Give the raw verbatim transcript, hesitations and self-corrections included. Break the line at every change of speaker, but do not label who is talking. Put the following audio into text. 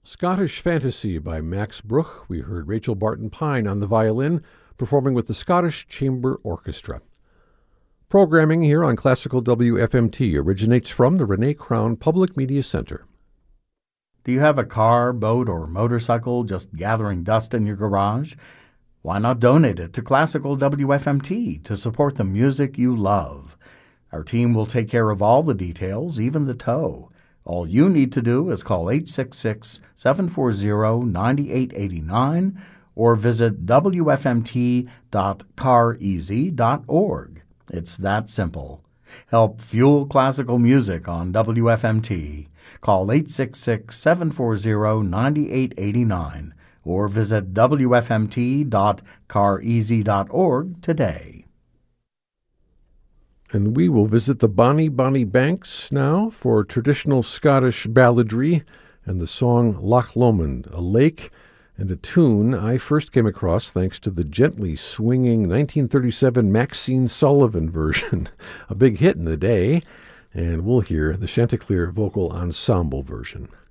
Scottish Fantasy by Max Bruch. We heard Rachel Barton Pine on the violin, performing with the Scottish Chamber Orchestra. Programming here on Classical W F M T originates from the Renee Crown Public Media Center.
Do you have a car, boat, or motorcycle just gathering dust in your garage? Why not donate it to Classical W F M T to support the music you love? Our team will take care of all the details, even the tow. All you need to do is call eight six six, seven four zero, nine eight eight nine or visit w f m t dot car easy dot org. It's that simple. Help fuel classical music on W F M T. Call eight six six, seven four zero, nine eight eight nine or visit w f m t dot car easy dot org today.
And we will visit the Bonnie Bonnie Banks now for traditional Scottish balladry and the song Loch Lomond, a lake and a tune I first came across thanks to the gently swinging nineteen thirty-seven Maxine Sullivan version, a big hit in the day, and we'll hear the Chanticleer Vocal Ensemble version.